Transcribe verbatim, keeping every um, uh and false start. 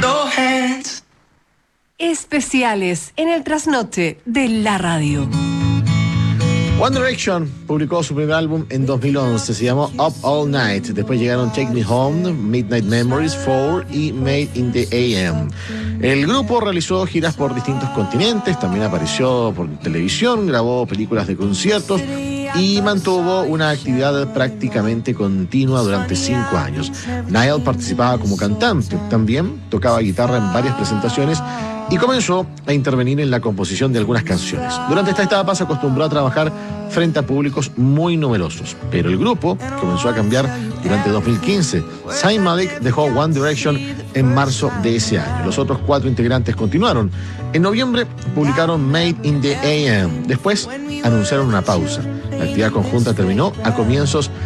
Especiales en el trasnoche de la radio. One Direction publicó su primer álbum en dos mil once, se llamó Up All Night. Después llegaron Take Me Home, Midnight Memories, Four y Made in the A M. El grupo realizó giras por distintos continentes, también apareció por televisión, grabó películas de conciertos y mantuvo una actividad prácticamente continua durante cinco años. Niall participaba como cantante, también tocaba guitarra en varias presentaciones y comenzó a intervenir en la composición de algunas canciones. Durante esta etapa se acostumbró a trabajar frente a públicos muy numerosos, pero el grupo comenzó a cambiar durante dos mil quince. Zayn Malik dejó One Direction en marzo de ese año. Los otros cuatro integrantes continuaron. En noviembre publicaron Made in the A M. Después anunciaron una pausa. La actividad conjunta terminó a comienzos